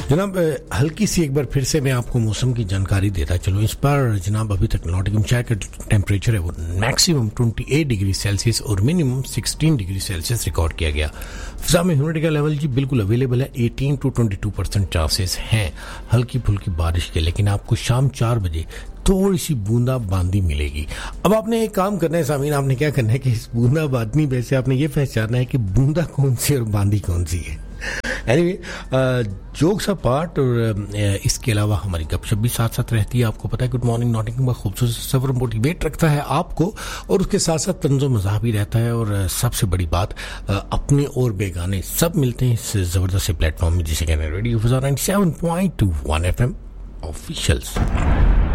जनाब हल्की सी एक बार फिर से मैं आपको मौसम की जानकारी देता चलूँ। इस पर जनाब अभी तक नॉटिंघम शहर का टेम्परेचर है वो मैक्सिमम 28 डिग्री सेल्सियस और मिनिमम 16 डिग्री सेल्सियस रिकॉर्ड किया गया। फिजा में ह्यूमिडिटी का लेवल जी बिल्कुल अवेलेबल है, 18 to 22% चांसेस हैं हल्की फुल्की बारिश के, लेकिन आपको शाम 4 बजे थोड़ी सी बूंदा बांदी मिलेगी। अब आपने एक काम करना है सामीन, आपने क्या करना है कि इस बूंदा बांदी में से आपने ये पहचानना है कि बूंदा कौन सी और बांदी कौन सी है। एनीवे जोक्स अपार्ट और इसके अलावा हमारी गपशप भी साथ साथ रहती है। आपको पता है गुड मॉर्निंग नॉटिंघम खूबसूरत सफर मोटिवेट रखता है आपको, और उसके साथ साथ तंज़ो मज़ाह भी रहता है। और सबसे बड़ी बात अपने और बेगाने सब मिलते हैं इस ज़बरदस्त प्लेटफॉर्म में जिसे कहते हैं रेडियो 97.1 FM ऑफिशियल्स।